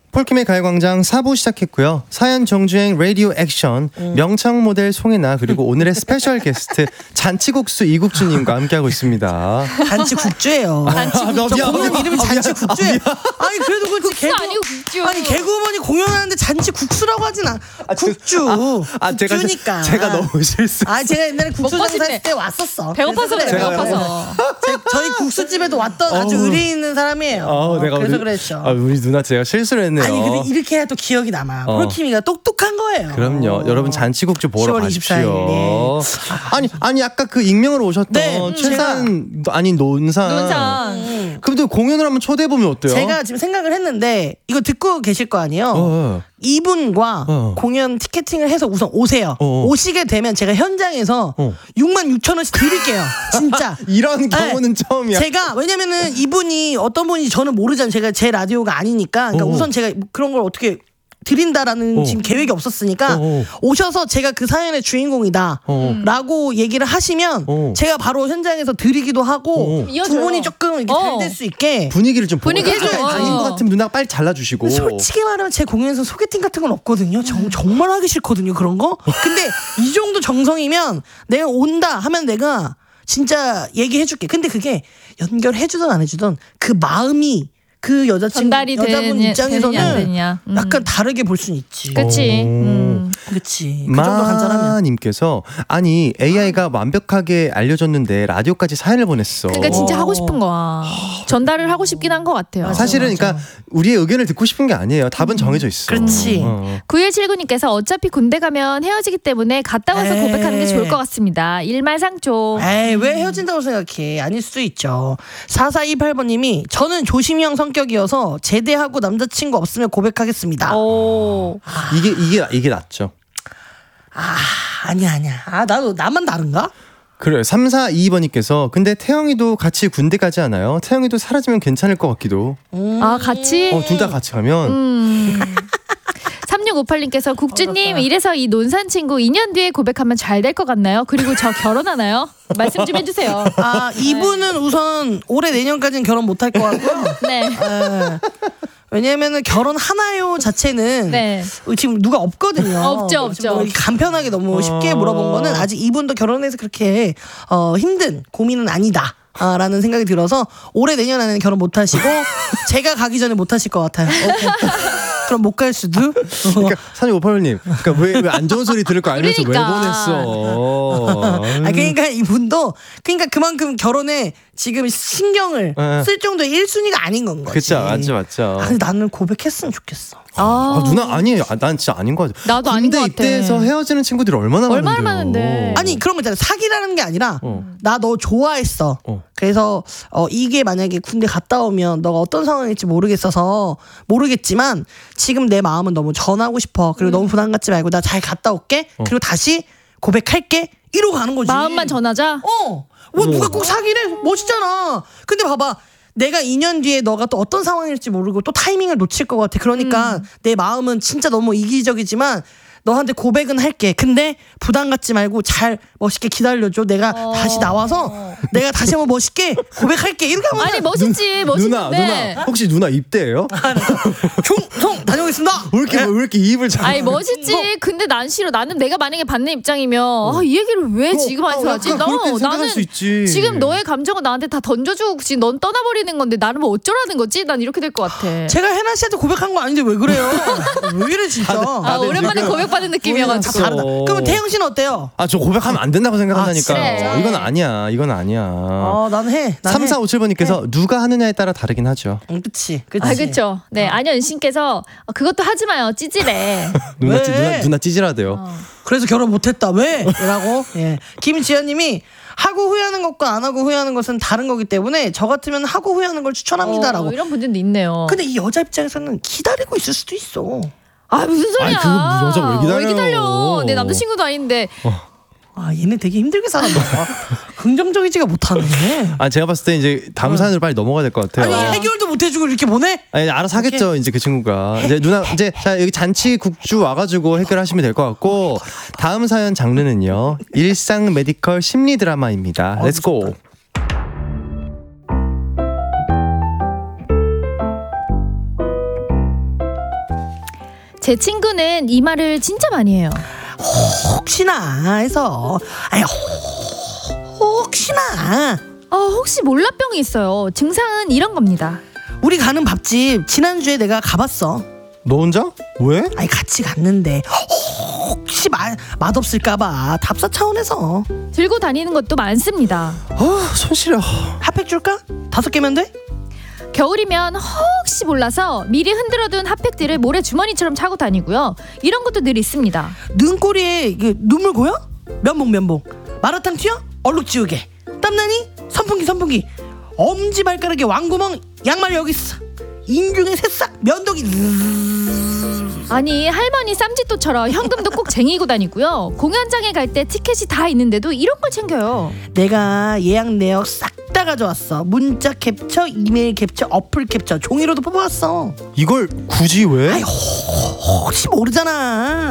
폴킴의 가요광장 4부 시작했고요. 사연 정주행 라디오 액션 명창 모델 송혜나 그리고 오늘의 스페셜 게스트 잔치국수 이국주님과 함께하고 있습니다. 잔치국주예요. 저 공연 이름이 잔치국주예요. 아니 그래도 그렇지 국수 아니고 국주. 아니 개그우먼이 공연하는데 잔치국수라고 하진 않아. 국주. 국주니까. 제가 너무 실수. 제가 옛날에 국수 장사할 때 왔었어. 배고파서 그래. 배고파서. 저희 국수집에도 왔던 아주 의리 있는 사람이에요. 그래서 그랬죠. 우리 누나 제가 실수를 했네요. 아니 근데 이렇게 해야 또 기억이 남아. 폴킴이가 똑똑한 거예요. 그럼요. 여러분 잔치국주 보러 10월 가십시오. 24일, 네. 아니 아까 그 익명으로 오셨던 네, 최산 아니 논산. 그럼 공연을 한번 초대해 보면 어때요? 제가 지금 생각을 했는데 이거 듣고 계실 거 아니에요. 이분과 공연 티켓팅을 해서 우선 오세요. 오시게 되면 제가 현장에서 66,000원씩 드릴게요. 진짜. 이런 경우는 처음이야. 제가 왜냐면은 이분이 어떤 분인지 저는 모르잖아요. 제가 제 라디오가 아니니까. 그러니까 우선 제가 그런 걸 어떻게 드린다라는 지금 계획이 없었으니까 오셔서 제가 그 사연의 주인공이다 라고 얘기를 하시면 제가 바로 현장에서 드리기도 하고 두 분이 조금 이렇게 잘 될 수 있게 분위기를 좀 보고 분위기 해줘요. 아닌 것 같으면 누나가 빨리 잘라주시고. 솔직히 말하면 제 공연에서 소개팅 같은 건 없거든요. 정말 하기 싫거든요 그런 거. 근데 이 정도 정성이면 내가 온다 하면 내가 진짜 얘기해줄게. 근데 그게 연결해주든 안 해주든 그 마음이 그 여자분 입장에서는 약간 다르게 볼 수는 있지. 그치. 그치. 그 정도 간절하면. 마님께서 아니 AI가 완벽하게 알려줬는데 라디오까지 사연을 보냈어. 그러니까 진짜 하고 싶은 거야. 전달을 하고 싶긴 한 것 같아요. 사실은 그러니까 우리의 의견을 듣고 싶은 게 아니에요. 답은 정해져 있어. 그렇지. 9179님께서 어차피 군대 가면 헤어지기 때문에 갔다 와서 고백하는 게 좋을 것 같습니다. 일말상조. 에이 왜 헤어진다고 생각해. 아닐 수도 있죠. 4428번님이 저는 조심형 성격이어서 제대하고 남자친구 없으면 고백하겠습니다. 이게 낫죠. 아니야. 나도 나만 다른가? 그래요. 3422번님께서 근데 태영이도 같이 군대 가지 않아요? 태영이도 사라지면 괜찮을 것 같기도. 같이? 둘 다 같이 가면. 3658님께서 국주님 이래서 이 논산 친구 2년 뒤에 고백하면 잘 될 것 같나요? 그리고 저 결혼하나요? 말씀 좀 해주세요. 이분은 우선 올해 내년까지는 결혼 못할 것 같고요. 네. 왜냐면은 결혼하나요 자체는 지금 누가 없거든요. 없죠. 간편하게 너무 쉽게 물어본 거는 아직 이분도 결혼해서 그렇게 힘든 고민은 아니다. 라는 생각이 들어서 올해 내년 안에는 결혼 못 하시고 제가 가기 전에 못 하실 것 같아요. 그럼 못 갈 수도. 그러니까 3658님, 그러니까 왜 안 좋은 소리 들을 거 알면서 왜 보냈어? 그러니까 이분도 그러니까 그만큼 결혼에 지금 신경을 쓸 정도의 1순위가 아닌 건 거지. 그쵸, 맞죠. 근데 나는 고백했으면 좋겠어. 누나 아니에요. 난 진짜 아닌 거 같아. 나도 아닌 것 같아. 근데 이때에서 헤어지는 친구들이 얼마나 많은데. 아니 그런 거 있잖아. 사귀라는 게 아니라 나 너 좋아했어. 그래서 이게 만약에 군대 갔다 오면 너가 어떤 상황일지 모르겠지만 지금 내 마음은 너무 전하고 싶어. 그리고 너무 부담 갖지 말고 나 잘 갔다 올게. 그리고 다시 고백할게. 이러고 가는 거지. 마음만 전하자? 누가 꼭 사귀래? 멋있잖아. 근데 봐봐. 내가 2년 뒤에 너가 또 어떤 상황일지 모르고 또 타이밍을 놓칠 것 같아. 그러니까 내 마음은 진짜 너무 이기적이지만 너한테 고백은 할게. 근데 부담 갖지 말고 잘 멋있게 기다려줘. 내가 다시 나와서 내가 다시 한번 멋있게 고백할게. 이렇게 하면 아니 멋있지. 누나 혹시 누나 입대예요? 총 다녀오겠습니다. 왜 이렇게 입을 잘? 아니 멋있지. 근데 난 싫어. 나는 내가 만약에 받는 입장이면 이 얘기를 왜 지금 하지? 나는 지금 너의 감정을 나한테 다 던져주고 지금 넌 떠나버리는 건데 나는 뭐 어쩌라는 거지? 난 이렇게 될 것 같아. 제가 해나 씨한테 고백한 거 아닌데 왜 그래요? 왜 이래 진짜? 오랜만에 고백받는 느낌이어가지고. 다르다. 그러면 태영 씨는 어때요? 저 고백하면 안 된다고 생각한다니까. 그래. 이건 아니야. 나는 해. 3457번님께서 누가 하느냐에 따라 다르긴 하죠. 그치. 그렇죠. 네, 안현신께서 그것도 하지 마요. 찌질해. 누나 찌질하대요. 그래서 결혼 못했다. 왜? 라고. 김지연님이 하고 후회하는 것과 안 하고 후회하는 것은 다른 거기 때문에 저 같으면 하고 후회하는 걸 추천합니다라고. 이런 분들도 있네요. 근데 이 여자 입장에서는 기다리고 있을 수도 있어. 무슨 소리야? 그거 여자 왜 기다려? 내 남자친구도 아닌데. 얘네 되게 힘들게 살았나 봐. 긍정적이지가 못하네. 제가 봤을 때 이제 다음 사연으로 빨리 넘어가야 될 것 같아요. 아니 해결도 못 해주고 이렇게 보내? 알아서 하겠죠. 이제 그 친구가 이제 누나 자 여기 잔치 국주 와가지고 해결하시면 될 것 같고 다음 사연 장르는요 일상 메디컬 심리 드라마입니다. Let's go. 제 친구는 이 말을 진짜 많이 해요. 혹시나 해서 아니 혹시나 혹시 몰라병이 있어요. 증상은 이런 겁니다. 우리 가는 밥집 지난주에 내가 가봤어. 너 혼자? 왜? 아니 같이 갔는데 혹시 맛없을까봐 답사 차원에서. 들고 다니는 것도 많습니다. 손 시려. 핫팩 줄까? 5개면 돼? 겨울이면 혹시 몰라서 미리 흔들어둔 핫팩들을 모래 주머니처럼 차고 다니고요. 이런 것도 늘 있습니다. 눈꼬리에 눈물 고여? 면봉 마라탕 튀어? 얼룩 지우개 땀나니? 선풍기 엄지발가락에 왕구멍 양말 여기 있어 인중에 새싹 면도기. 아니 할머니 쌈짓도처럼 현금도 꼭 쟁이고 다니고요. 공연장에 갈 때 티켓이 다 있는데도 이런 걸 챙겨요. 내가 예약 내역 싹 다 가져왔어. 문자 캡처, 이메일 캡처, 어플 캡처, 종이로도 뽑아왔어. 이걸 굳이 왜? 아이 혹시 모르잖아.